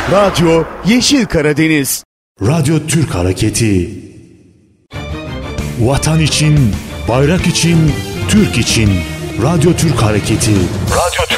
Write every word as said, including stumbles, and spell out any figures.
Radyo Yeşil Karadeniz. Radyo Türk Hareketi. Vatan için, bayrak için, Türk için. Radyo Türk Hareketi. Radyo Türk